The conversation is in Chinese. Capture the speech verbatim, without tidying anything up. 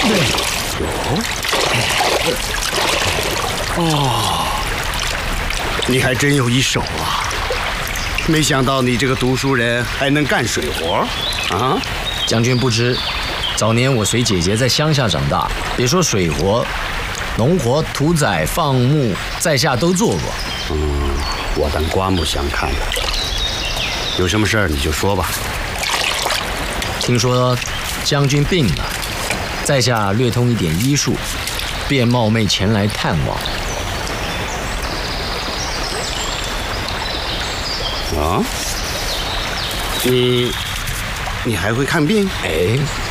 哦，你还真有一手啊！没想到你这个读书人还能干水活啊！ 将军不知，早年我随姐姐在乡下长大，别说水活，农活、屠宰、放牧，在下都做过。 嗯，我当刮目相看了。有什么事儿你就说吧。 听说将军病了，在下略通一点医术，便冒昧前来探望。 啊？你你还会看病？ 哎。